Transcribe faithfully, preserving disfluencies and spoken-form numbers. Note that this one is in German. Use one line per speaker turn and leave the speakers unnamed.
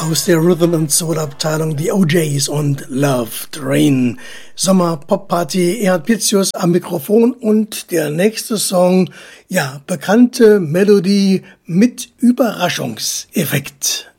Aus der Rhythm and Soul Abteilung die O Js und Love Train. Sommer Pop Party, Erhard Pitzius am Mikrofon und der nächste Song, ja, bekannte Melodie mit Überraschungseffekt.